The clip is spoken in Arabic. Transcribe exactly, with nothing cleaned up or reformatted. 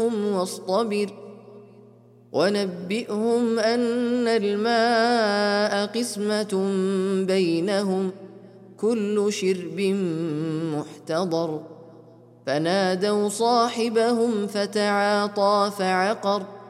عنهم واصطبر ونبئهم أن الماء قسمة بينهم كل شرب محتضر فنادوا صاحبهم فتعاطى فعقر